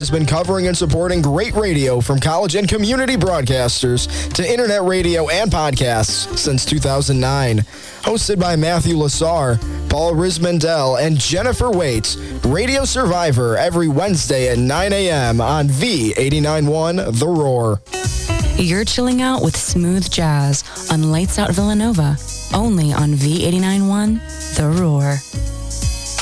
has been covering and supporting great radio from college and community broadcasters to internet radio and podcasts since 2009. Hosted by Matthew Lassar, Paul Rismandel, and Jennifer Waits, Radio Survivor every Wednesday at 9 a.m. on V89.1 The Roar. You're chilling out with smooth jazz on Lights Out Villanova, only on V89.1 The Roar.